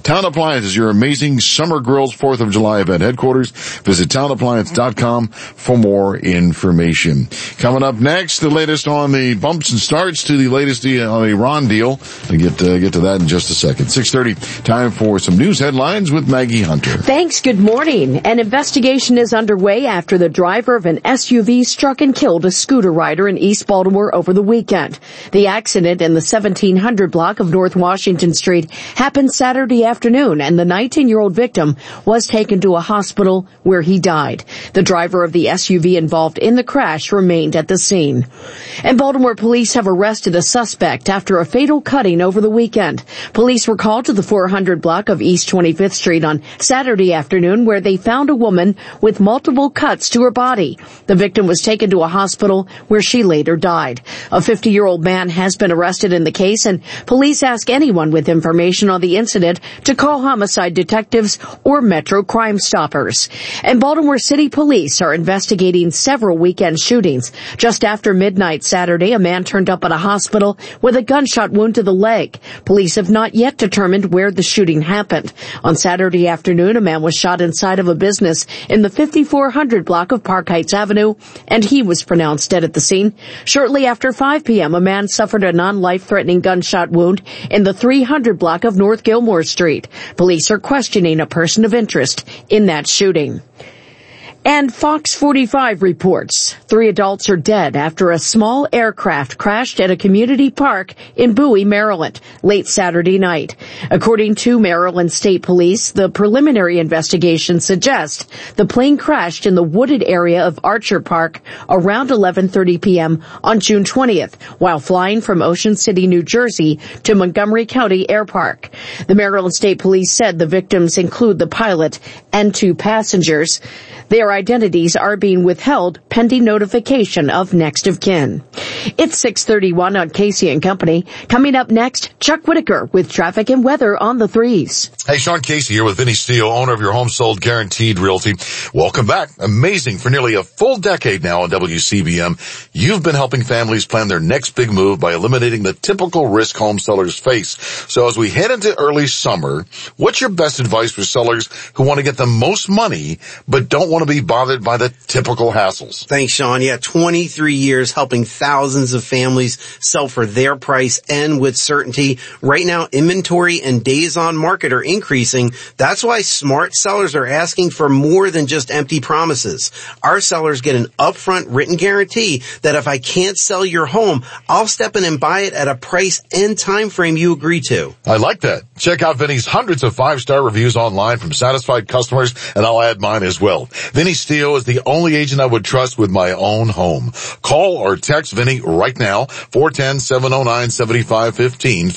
Town Appliance is your amazing Summer Grills 4th of July event headquarters. Visit townappliance.com for more information. Coming up next, the latest on the bumps and starts to the latest on the Iran deal. I'll get to that in just a second. 6:30, time for some news headlines with Maggie Hunter. Thanks. Good morning. An investigation is underway after the driver of an SUV struck and killed a scooter rider in East Baltimore over the weekend. The accident in the 1700 block of North Washington Street happened Saturday afternoon, and the 19-year-old victim was taken to a hospital where he died. The driver of the SUV involved in the crash remained at the scene. And Baltimore police have arrested a suspect after a fatal cutting over the weekend. Police were called to the 400 block of East 25th Street on Saturday afternoon, where they found a woman with multiple cuts to her body. The victim was taken to a hospital where she later died. A 50-year-old man has been arrested in the case, and police ask anyone with information on the incident to call homicide detectives or Metro Crime Stoppers. And Baltimore City Police are investigating several weekend shootings. Just after midnight Saturday, a man turned up at a hospital with a gunshot wound to the leg. Police have not yet determined where the shooting happened. On Saturday afternoon, a man was shot inside of a business in the 5400 block of Park Heights Avenue, and he was pronounced dead at the scene. Shortly after 5 p.m., a man suffered a non-life-threatening gunshot wound in the 300 block of North Gilmore Street. Police are questioning a person of interest in that shooting. And Fox 45 reports 3 adults are dead after a small aircraft crashed at a community park in Bowie, Maryland, late Saturday night. According to Maryland State Police, the preliminary investigation suggests the plane crashed in the wooded area of Archer Park around 11:30 p.m. on June 20th, while flying from Ocean City, New Jersey to Montgomery County Air Park. The Maryland State Police said the victims include the pilot and 2 passengers. Their identities are being withheld pending notification of next of kin. It's 6:31 on Casey and Company. Coming up next, Chuck Whitaker with traffic and weather on the 3s. Hey, Sean Casey here with Vinny Steele, owner of your Home Sold Guaranteed Realty. Welcome back. Amazing. For nearly a full decade now on WCBM, you've been helping families plan their next big move by eliminating the typical risk home sellers face. So as we head into early summer, what's your best advice for sellers who want to get the most money but don't want to be bothered by the typical hassles? Thanks, Sean. Yeah, 23 years helping thousands of families sell for their price and with certainty. Right now, inventory and days on market are increasing. That's why smart sellers are asking for more than just empty promises. Our sellers get an upfront written guarantee that if I can't sell your home, I'll step in and buy it at a price and time frame you agree to. I like that. Check out Vinny's hundreds of 5-star reviews online from satisfied customers, and I'll add mine as well. Vinny Steele is the only agent I would trust with my own home. Call or text Vinny right now, 410-709-7515,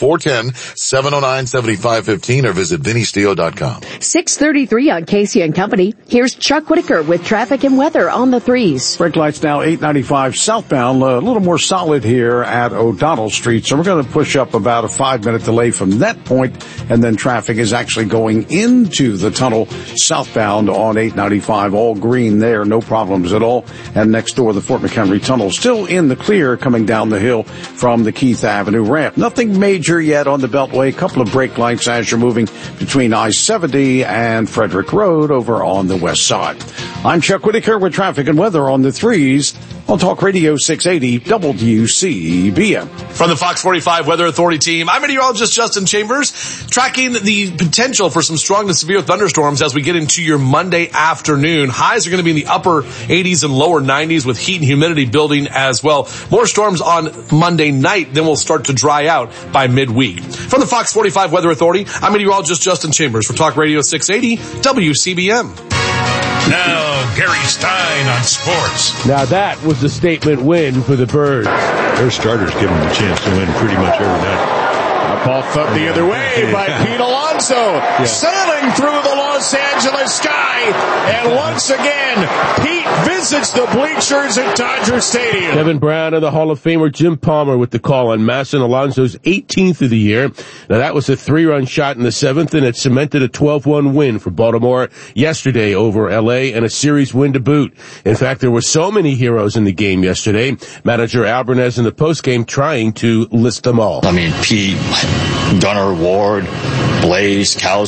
410-709-7515, or visit VinnySteele.com. 6:33 on Casey and Company. Here's Chuck Whitaker with traffic and weather on the 3s. Brake lights now 895 southbound, a little more solid here at O'Donnell Street. So we're going to push up about a 5-minute delay from that point, and then traffic is actually going into the tunnel southbound on 895. All green there, no problems at all. And next door, the Fort McHenry Tunnel still in the clear coming down the hill from the Keith Avenue ramp. Nothing major yet on the Beltway. A couple of brake lights as you're moving between I-70 and Frederick Road over on the west side. I'm Chuck Whitaker with traffic and weather on the 3s on Talk Radio 680 WCBM. From the Fox 45 Weather Authority team, I'm meteorologist Justin Chambers, tracking the potential for some strong to severe thunderstorms as we get into your Monday afternoon. Highs are going to be in the upper 80s and lower 90s with heat and humidity building as well. More storms on Monday night, then we'll start to dry out by midweek. From the Fox 45 Weather Authority, I'm meteorologist Justin Chambers for Talk Radio 680 WCBM. Now, Gary Stein on sports. Now that was a statement win for the Birds. Their starters give them a chance to win pretty much every night. A ball thumped the other way by Pete Alonso, sailing through the Los Angeles sky, and once again, Pete visits the bleachers at Dodger Stadium. Kevin Brown and the Hall of Famer Jim Palmer with the call on Masson Alonso's 18th of the year. Now that was a 3-run shot in the 7th, and it cemented a 12-1 win for Baltimore yesterday over L.A. and a series win to boot. In fact, there were so many heroes in the game yesterday. Manager Albernez in the postgame trying to list them all. I mean, Pete, Gunnar Ward, Blaze, Cows.